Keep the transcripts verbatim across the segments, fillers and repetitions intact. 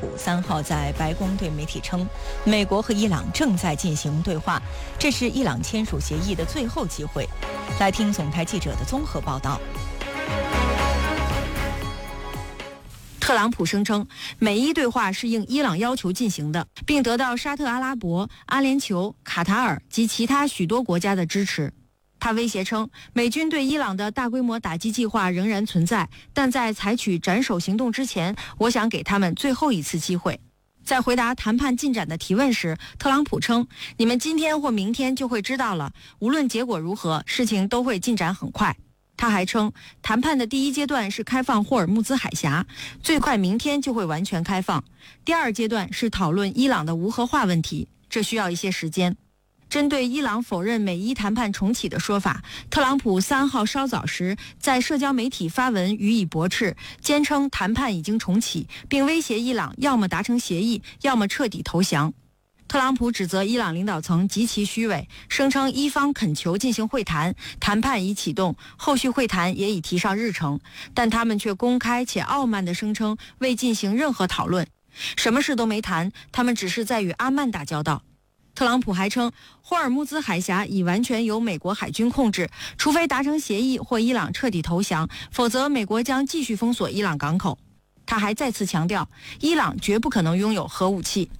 普三号在白宫对媒体称，美国和伊朗正在进行对话，这是伊朗签署协议的最后机会。来听总台记者的综合报道。 特朗普声称，美伊对话是应伊朗要求进行的，并得到沙特阿拉伯、阿联酋、卡塔尔及其他许多国家的支持。他威胁称，美军对伊朗的大规模打击计划仍然存在，但在采取斩首行动之前，我想给他们最后一次机会。在回答谈判进展的提问时，特朗普称，你们今天或明天就会知道了，无论结果如何，事情都会进展很快。他还称，谈判的第一阶段是开放霍尔木兹海峡，最快明天就会完全开放。第二阶段是讨论伊朗的无核化问题，这需要一些时间。针对伊朗否认美伊谈判重启的说法，特朗普三号稍早时在社交媒体发文予以驳斥，坚称谈判已经重启，并威胁伊朗要么达成协议，要么彻底投降。特朗普指责伊朗领导层极其虚伪，声称伊方恳求进行会谈，谈判已启动，后续会谈也已提上日程，但他们却公开且傲慢地声称未进行任何讨论，什么事都没谈，他们只是在与阿曼打交道。特朗普还称，霍尔木兹海峡已完全由美国海军控制，除非达成协议或伊朗彻底投降，否则美国将继续封锁伊朗港口。他还再次强调，伊朗绝不可能拥有核武器。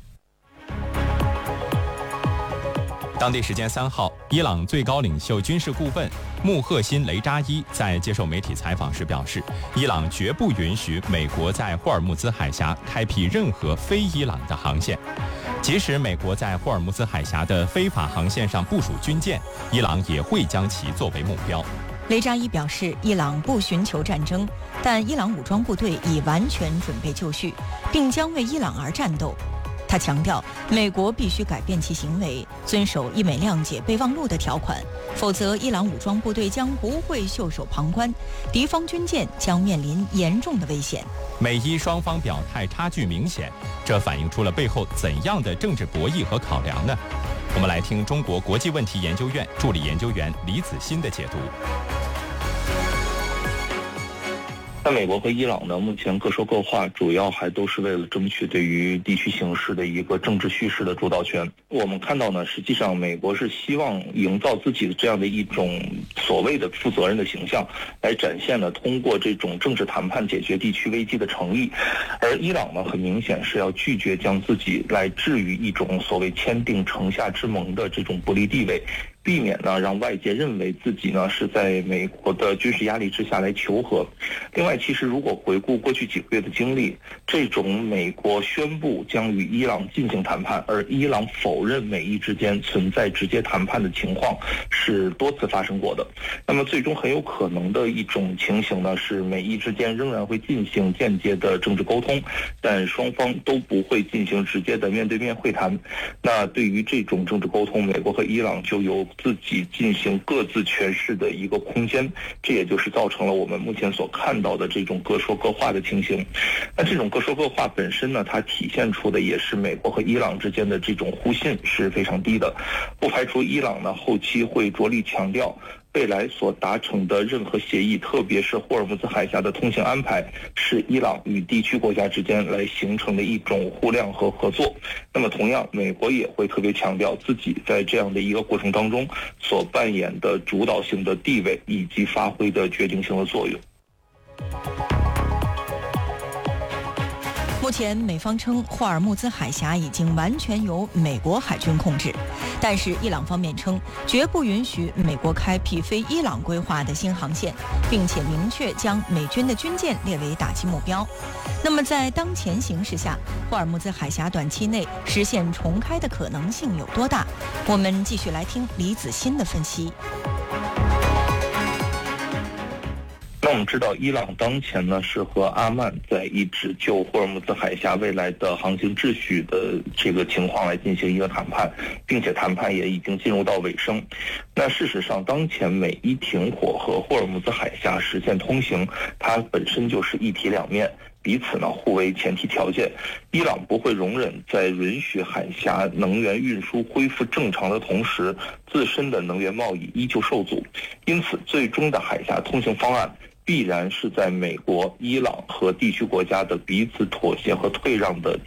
当地时间三号，伊朗最高领袖军事顾问穆赫辛·雷扎伊在接受媒体采访时表示，伊朗绝不允许美国在霍尔木兹海峡开辟任何非伊朗的航线。即使美国在霍尔木兹海峡的非法航线上部署军舰，伊朗也会将其作为目标。 雷扎伊表示，伊朗不寻求战争，但伊朗武装部队已完全准备就绪，并将为伊朗而战斗。他强调，美国必须改变其行为，遵守伊美谅解备忘录的条款，否则伊朗武装部队将不会袖手旁观，敌方军舰将面临严重的危险。 美伊双方表态差距明显，这反映出了背后怎样的政治博弈和考量呢？我们来听中国国际问题研究院助理研究员李子欣的解读。 在美国和伊朗呢，目前各说各话，主要还都是为了争取对于地区形势的一个政治叙事的主导权。我们看到呢，实际上美国是希望营造自己的这样的一种所谓的负责任的形象，来展现呢通过这种政治谈判解决地区危机的诚意。而伊朗呢，很明显是要拒绝将自己来置于一种所谓签订城下之盟的这种不利地位，避免呢让外界认为自己呢是在美国的军事压力之下来求和。另外，其实如果回顾过去几个月的经历，这种美国宣布将与伊朗进行谈判，而伊朗否认美伊之间存在直接谈判的情况是多次发生过的。那么最终很有可能的一种情形呢，是美伊之间仍然会进行间接的政治沟通，但双方都不会进行直接的面对面会谈。那对于这种政治沟通，美国和伊朗就有自己进行各自诠释的一个空间，这也就是造成了我们目前所看到的这种各说各话的情形。那这种各说各话本身呢，它体现出的也是美国和伊朗之间的这种互信是非常低的，不排除伊朗呢后期会着力强调未来所达成的任何协议，特别是霍尔木兹海峡的通行安排，是伊朗与地区国家之间来形成的一种互谅和合作。那么同样，美国也会特别强调自己在这样的一个过程当中所扮演的主导性的地位以及发挥的决定性的作用。 目前美方称霍尔木兹海峡已经完全由美国海军控制，但是伊朗方面称绝不允许美国开辟非伊朗规划的新航线，并且明确将美军的军舰列为打击目标。那么在当前形势下，霍尔木兹海峡短期内实现重开的可能性有多大？我们继续来听李子欣的分析。 那我们知道，伊朗当前呢是和阿曼在一直就霍尔木兹海峡未来的航行秩序的这个情况来进行一个谈判，并且谈判也已经进入到尾声。那事实上，当前美伊停火和霍尔木兹海峡实现通行，它本身就是一体两面，彼此呢互为前提条件。伊朗不会容忍在允许海峡能源运输恢复正常的同时，自身的能源贸易依旧受阻。因此，最终的海峡通行方案必然是在美国、伊朗和地区国家的彼此妥协和退让的